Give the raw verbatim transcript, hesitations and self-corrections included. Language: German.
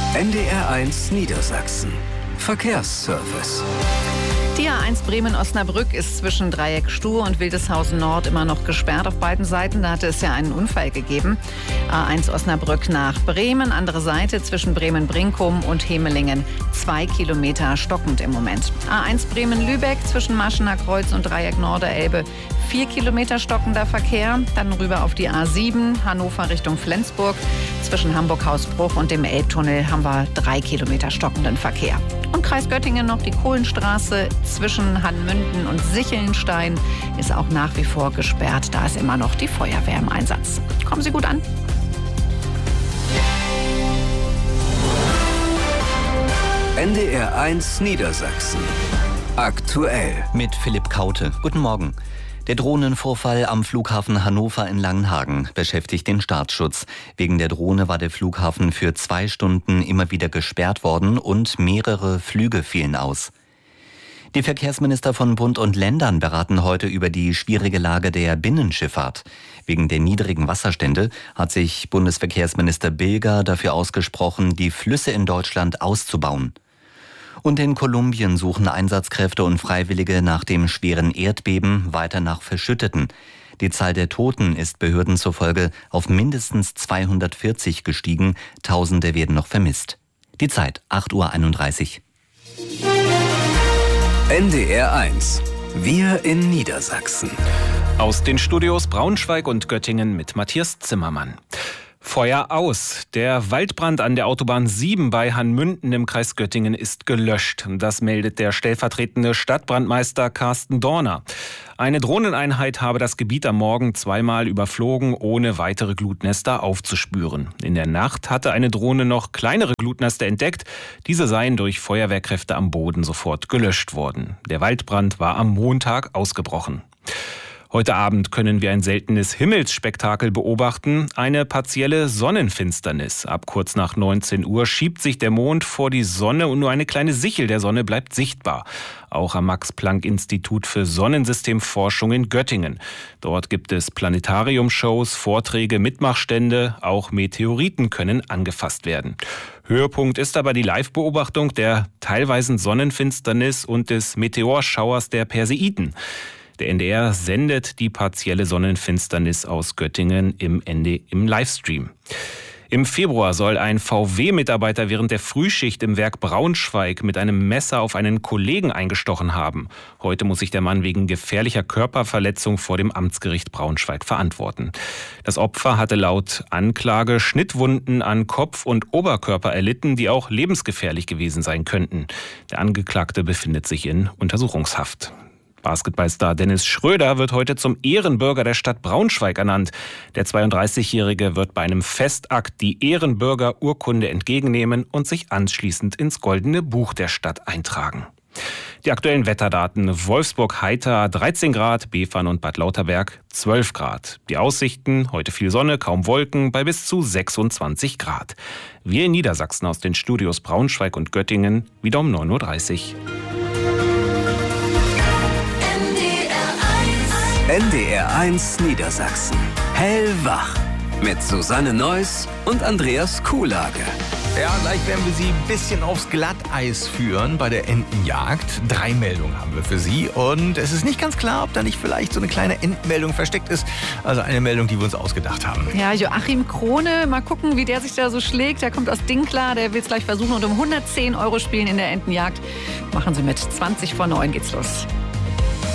N D R eins Niedersachsen. Verkehrsservice. Die A eins Bremen-Osnabrück ist zwischen Dreieck Stur und Wildeshausen Nord immer noch gesperrt auf beiden Seiten. Da hatte es ja einen Unfall gegeben. A eins Osnabrück nach Bremen, andere Seite zwischen Bremen-Brinkum und Hemelingen. Zwei Kilometer stockend im Moment. A eins Bremen-Lübeck zwischen Maschener Kreuz und Dreieck Norderelbe. Vier Kilometer stockender Verkehr. Dann rüber auf die A sieben, Hannover Richtung Flensburg. Zwischen Hamburg-Hausbruch und dem Elbtunnel haben wir drei Kilometer stockenden Verkehr. Und Kreis Göttingen noch die Kohlenstraße zwischen Hanmünden und Sichelnstein ist auch nach wie vor gesperrt. Da ist immer noch die Feuerwehr im Einsatz. Kommen Sie gut an. N D R eins Niedersachsen. Aktuell. Mit Philipp Kaute. Guten Morgen. Der Drohnenvorfall am Flughafen Hannover in Langenhagen beschäftigt den Staatsschutz. Wegen der Drohne war der Flughafen für zwei Stunden immer wieder gesperrt worden und mehrere Flüge fielen aus. Die Verkehrsminister von Bund und Ländern beraten heute über die schwierige Lage der Binnenschifffahrt. Wegen der niedrigen Wasserstände hat sich Bundesverkehrsminister Bilger dafür ausgesprochen, die Flüsse in Deutschland auszubauen. Und in Kolumbien suchen Einsatzkräfte und Freiwillige nach dem schweren Erdbeben weiter nach Verschütteten. Die Zahl der Toten ist Behörden zufolge auf mindestens zweihundertvierzig gestiegen. Tausende werden noch vermisst. Die Zeit, acht Uhr einunddreißig. N D R eins. Wir in Niedersachsen. Aus den Studios Braunschweig und Göttingen mit Matthias Zimmermann. Feuer aus. Der Waldbrand an der Autobahn sieben bei Hanmünden im Kreis Göttingen ist gelöscht. Das meldet der stellvertretende Stadtbrandmeister Carsten Dorner. Eine Drohneneinheit habe das Gebiet am Morgen zweimal überflogen, ohne weitere Glutnester aufzuspüren. In der Nacht hatte eine Drohne noch kleinere Glutnester entdeckt. Diese seien durch Feuerwehrkräfte am Boden sofort gelöscht worden. Der Waldbrand war am Montag ausgebrochen. Heute Abend können wir ein seltenes Himmelsspektakel beobachten, eine partielle Sonnenfinsternis. Ab kurz nach neunzehn Uhr schiebt sich der Mond vor die Sonne und nur eine kleine Sichel der Sonne bleibt sichtbar. Auch am Max-Planck-Institut für Sonnensystemforschung in Göttingen. Dort gibt es Planetarium-Shows, Vorträge, Mitmachstände, auch Meteoriten können angefasst werden. Höhepunkt ist aber die Live-Beobachtung der teilweisen Sonnenfinsternis und des Meteorschauers der Perseiden. Der N D R sendet die partielle Sonnenfinsternis aus Göttingen im, N D, im Livestream. Im Februar soll ein V W-Mitarbeiter während der Frühschicht im Werk Braunschweig mit einem Messer auf einen Kollegen eingestochen haben. Heute muss sich der Mann wegen gefährlicher Körperverletzung vor dem Amtsgericht Braunschweig verantworten. Das Opfer hatte laut Anklage Schnittwunden an Kopf und Oberkörper erlitten, die auch lebensgefährlich gewesen sein könnten. Der Angeklagte befindet sich in Untersuchungshaft. Basketballstar Dennis Schröder wird heute zum Ehrenbürger der Stadt Braunschweig ernannt. Der zweiunddreißigjährige wird bei einem Festakt die Ehrenbürgerurkunde entgegennehmen und sich anschließend ins Goldene Buch der Stadt eintragen. Die aktuellen Wetterdaten: Wolfsburg heiter dreizehn Grad, Befern und Bad Lauterberg zwölf Grad. Die Aussichten: heute viel Sonne, kaum Wolken bei bis zu sechsundzwanzig Grad. Wir in Niedersachsen aus den Studios Braunschweig und Göttingen wieder um neun Uhr dreißig. N D R eins Niedersachsen. Hellwach. Mit Susanne Neuss und Andreas Kuhlage. Ja, gleich werden wir Sie ein bisschen aufs Glatteis führen bei der Entenjagd. Drei Meldungen haben wir für Sie und es ist nicht ganz klar, ob da nicht vielleicht so eine kleine Entenmeldung versteckt ist. Also eine Meldung, die wir uns ausgedacht haben. Ja, Joachim Krone, mal gucken, wie der sich da so schlägt. Der kommt aus Dinkler, der will es gleich versuchen und um hundertzehn Euro spielen in der Entenjagd. Machen Sie mit. zwanzig vor neun geht's los.